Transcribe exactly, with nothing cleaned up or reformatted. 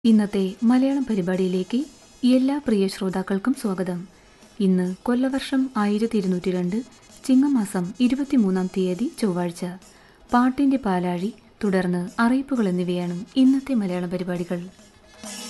ഇന്നത്തെ മലയാളം പരിപാടിയിലേക്ക് എല്ലാ പ്രിയ ശ്രോതാക്കൾക്കും സ്വാഗതം. ഇന്ന് കൊല്ലവർഷം ആയിരത്തി ഇരുന്നൂറ്റി രണ്ട് ചിങ്ങമാസം ഇരുപത്തിമൂന്നാം തീയതി ചൊവ്വാഴ്ച. പാട്ടിന്റെ പാലാഴി, തുടർന്ന് അറിയിപ്പുകൾ എന്നിവയാണ് ഇന്നത്തെ മലയാളം പരിപാടികൾ.